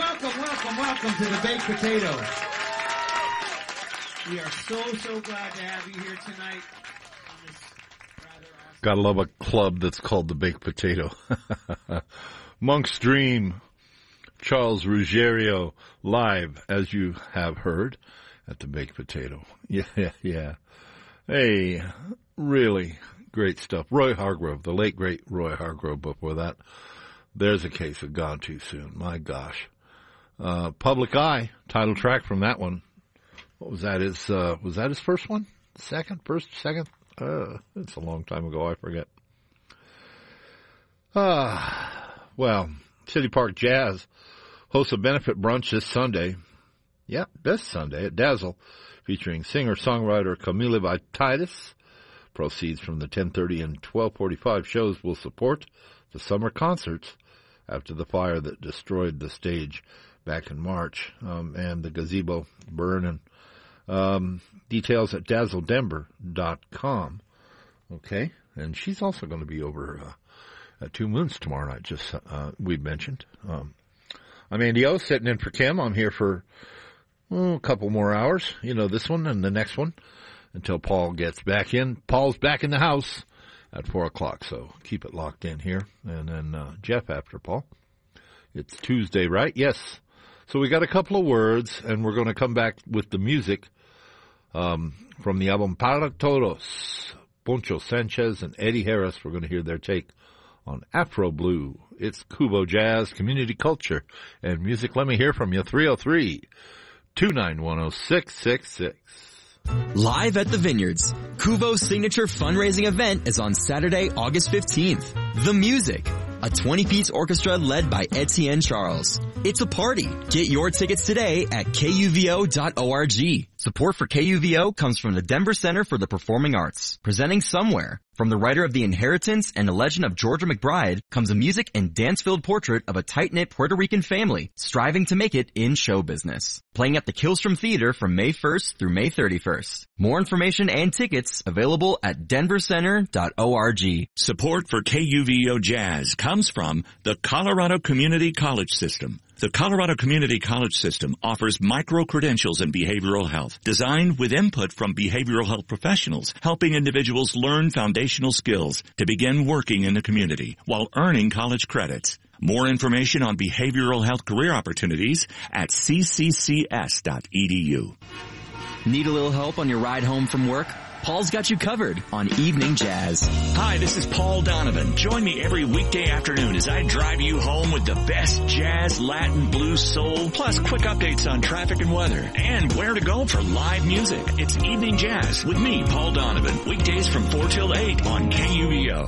Welcome to the Baked Potato. We are so glad to have you here tonight on this rather awesome... Gotta love a club that's called the Baked Potato. Monk's Dream, Charles Ruggiero, live, as you have heard, at the Baked Potato. Yeah. Hey, really great stuff. Roy Hargrove, the late great Roy Hargrove. Before that, there's a case of Gone Too Soon. My gosh. Public Eye, title track from that one. What was that? Was that his first one? Second? It's a long time ago, I forget. Well, City Park Jazz hosts a benefit brunch this Sunday. Yeah, this Sunday at Dazzle, featuring singer-songwriter Camila Vititis. Proceeds from the 10:30 and 12:45 shows will support the summer concerts after the fire that destroyed the stage back in March, and the gazebo burn. And details at dazzledenver.com. Okay, and she's also going to be over at Two Moons tomorrow night, just we mentioned. I'm Andy O, sitting in for Kim. I'm here for a couple more hours, this one and the next one, until Paul gets back in. Paul's back in the house at 4 o'clock, so keep it locked in here. And then Jeff after Paul. It's Tuesday, right? Yes. So we got a couple of words, and we're going to come back with the music from the album Para Todos. Poncho Sanchez and Eddie Harris, we're going to hear their take on Afro Blue. It's Kubo Jazz, community culture, and music. Let me hear from you. 303-291-0666. Live at the Vineyards, Kubo's signature fundraising event is on Saturday, August 15th. The Music, a 20-piece orchestra led by Etienne Charles. It's a party. Get your tickets today at kuvo.org. Support for KUVO comes from the Denver Center for the Performing Arts, presenting Somewhere. From the writer of The Inheritance and The Legend of Georgia McBride comes a music and dance-filled portrait of a tight-knit Puerto Rican family striving to make it in show business. Playing at the Killstrom Theater from May 1st through May 31st. More information and tickets available at denvercenter.org. Support for KUVO Jazz comes from the Colorado Community College System. The Colorado Community College System offers micro-credentials in behavioral health, designed with input from behavioral health professionals, helping individuals learn foundational skills to begin working in the community while earning college credits. More information on behavioral health career opportunities at cccs.edu. Need a little help on your ride home from work? Paul's got you covered on Evening Jazz. Hi, this is Paul Donovan. Join me every weekday afternoon as I drive you home with the best jazz, Latin, blues, soul, plus quick updates on traffic and weather, and where to go for live music. It's Evening Jazz with me, Paul Donovan, weekdays from 4 till 8 on KUVO.